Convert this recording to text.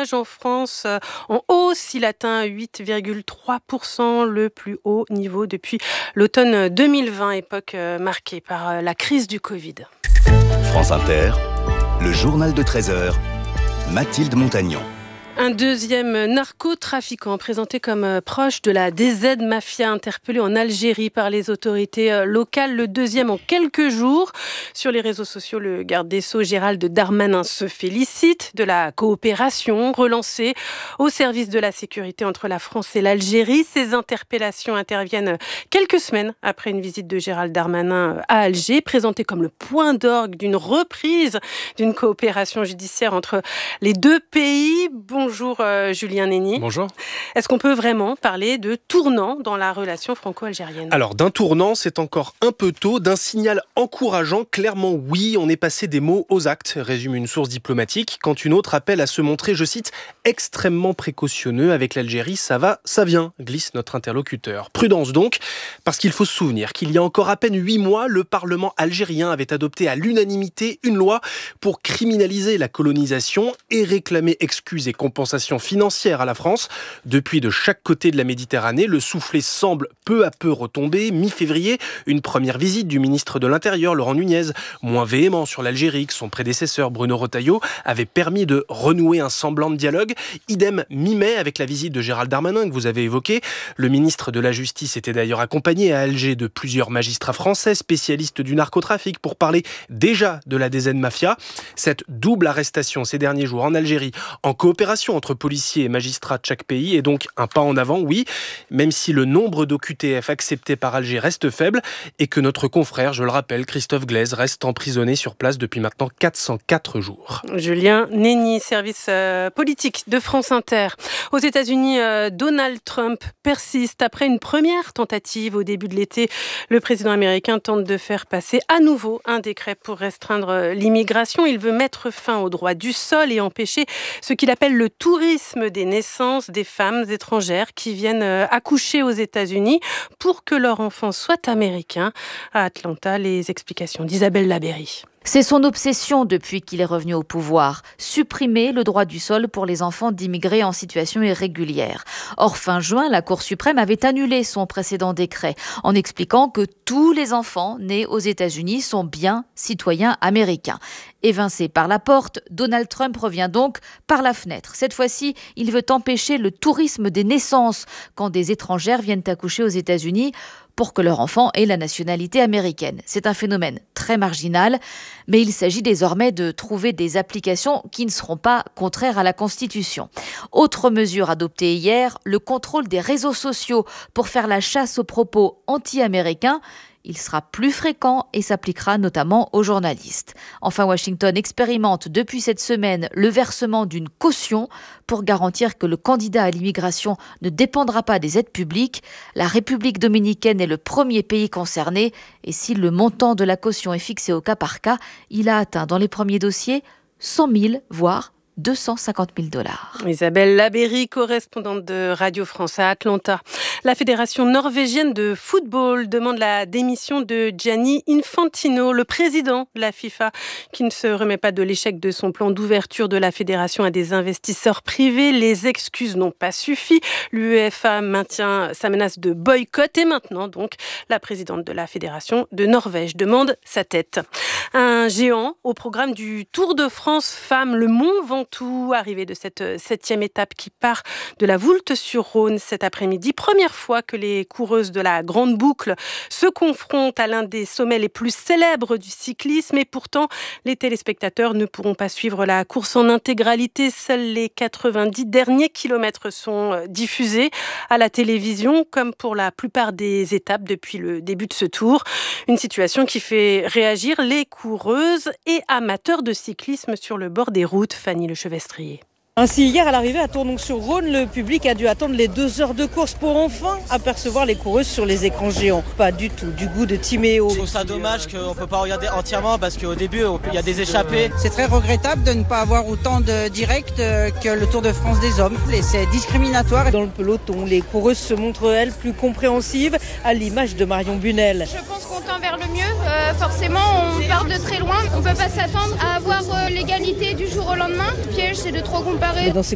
chômage en France en hausse. Il atteint 8,3%, le plus haut niveau depuis l'automne 2020, époque marquée par la crise du Covid. France Inter, le journal de 13h, Mathilde Montagnon. Un deuxième narcotrafiquant présenté comme proche de la DZ Mafia, interpellé en Algérie par les autorités locales. Le deuxième en quelques jours. Sur les réseaux sociaux, le garde des Sceaux Gérald Darmanin se félicite de la coopération relancée au service de la sécurité entre la France et l'Algérie. Ces interpellations interviennent quelques semaines après une visite de Gérald Darmanin à Alger, présentée comme le point d'orgue d'une reprise d'une coopération judiciaire entre les deux pays. Bonjour Julien Nény. Bonjour. Est-ce qu'on peut vraiment parler de tournant dans la relation franco-algérienne ? Alors d'un tournant, c'est encore un peu tôt. D'un signal encourageant, clairement oui, on est passé des mots aux actes, résume une source diplomatique, quand une autre appelle à se montrer, je cite, extrêmement précautionneux avec l'Algérie. Ça va, ça vient, glisse notre interlocuteur. Prudence donc, parce qu'il faut se souvenir qu'il y a encore à peine 8 mois, le Parlement algérien avait adopté à l'unanimité une loi pour criminaliser la colonisation et réclamer excuses et compensation financière à la France. Depuis, de chaque côté de la Méditerranée, le soufflet semble peu à peu retomber. Mi-février, une première visite du ministre de l'Intérieur, Laurent Nunez, moins véhément sur l'Algérie que son prédécesseur Bruno Retailleau, avait permis de renouer un semblant de dialogue. Idem mi-mai avec la visite de Gérald Darmanin que vous avez évoquée. Le ministre de la Justice était d'ailleurs accompagné à Alger de plusieurs magistrats français spécialistes du narcotrafic pour parler déjà de la DZ Mafia. Cette double arrestation ces derniers jours en Algérie, en coopération entre policiers et magistrats de chaque pays est donc un pas en avant, oui, même si le nombre d'OQTF acceptés par Alger reste faible et que notre confrère, je le rappelle, Christophe Glaise, reste emprisonné sur place depuis maintenant 404 jours. Julien Nény, service politique de France Inter. Aux États-Unis, Donald Trump persiste. Après une première tentative au début de l'été, le président américain tente de faire passer à nouveau un décret pour restreindre l'immigration. Il veut mettre fin au droit du sol et empêcher ce qu'il appelle le tourisme des naissances des femmes étrangères qui viennent accoucher aux États-Unis pour que leur enfant soit américain. À Atlanta, les explications d'Isabelle Labéry. C'est son obsession depuis qu'il est revenu au pouvoir, supprimer le droit du sol pour les enfants d'immigrés en situation irrégulière. Or, fin juin, la Cour suprême avait annulé son précédent décret en expliquant que tous les enfants nés aux États-Unis sont bien citoyens américains. Évincé par la porte, Donald Trump revient donc par la fenêtre. Cette fois-ci, il veut empêcher le tourisme des naissances quand des étrangères viennent accoucher aux États-Unis pour que leur enfant ait la nationalité américaine. C'est un phénomène très marginal, mais il s'agit désormais de trouver des applications qui ne seront pas contraires à la Constitution. Autre mesure adoptée hier, le contrôle des réseaux sociaux pour faire la chasse aux propos anti-américains. Il sera plus fréquent et s'appliquera notamment aux journalistes. Enfin, Washington expérimente depuis cette semaine le versement d'une caution pour garantir que le candidat à l'immigration ne dépendra pas des aides publiques. La République dominicaine est le premier pays concerné et si le montant de la caution est fixé au cas par cas, il a atteint dans les premiers dossiers 100 000, voire 250 000 $. Isabelle Labéry, correspondante de Radio France à Atlanta. La Fédération norvégienne de football demande la démission de Gianni Infantino, le président de la FIFA, qui ne se remet pas de l'échec de son plan d'ouverture de la fédération à des investisseurs privés. Les excuses n'ont pas suffi. L'UEFA maintient sa menace de boycott et maintenant, donc, la présidente de la Fédération de Norvège demande sa tête. Un géant au programme du Tour de France femmes, le Mont Ventoux, arrivé de cette 7e étape qui part de la Voulte-sur-Rhône cet après-midi. Première fois que les coureuses de la Grande Boucle se confrontent à l'un des sommets les plus célèbres du cyclisme et pourtant les téléspectateurs ne pourront pas suivre la course en intégralité. Seuls les 90 derniers kilomètres sont diffusés à la télévision comme pour la plupart des étapes depuis le début de ce tour. Une situation qui fait réagir les coureuses et amateurs de cyclisme sur le bord des routes. Fanny Lechevestrier. Ainsi, hier à l'arrivée à Tournon-sur-Rhône, le public a dû attendre les 2 heures de course pour enfin apercevoir les coureuses sur les écrans géants. Pas du tout du goût de Timéo. Je trouve ça dommage qu'on ne peut pas regarder entièrement parce qu'au début, il y a des échappées. C'est très regrettable de ne pas avoir autant de directs que le Tour de France des hommes. Et c'est discriminatoire. Dans le peloton, les coureuses se montrent, elles, plus compréhensives, à l'image de Marion Bunel. Je pense qu'on tend vers le mieux. Forcément, on part de très loin. On ne peut pas s'attendre à avoir l'égalité du jour au lendemain. Le piège, c'est de trop comparer. Dans ces